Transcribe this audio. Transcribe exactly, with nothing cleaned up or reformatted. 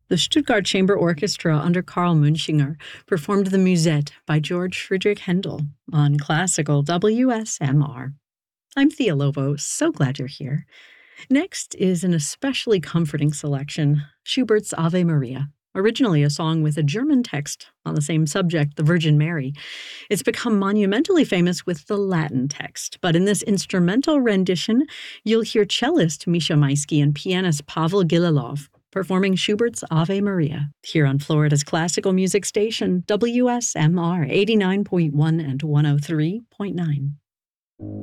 The Stuttgart Chamber Orchestra under Karl Münchinger performed the Musette by George Friedrich Handel on classical W S M R. I'm Thea Lovo, so glad you're here. Next is an especially comforting selection, Schubert's Ave Maria, originally a song with a German text on the same subject, the Virgin Mary. It's become monumentally famous with the Latin text, but in this instrumental rendition, you'll hear cellist Misha Maisky and pianist Pavel Gililov performing Schubert's Ave Maria here on Florida's classical music station, W S M R eighty-nine point one and one oh three point nine.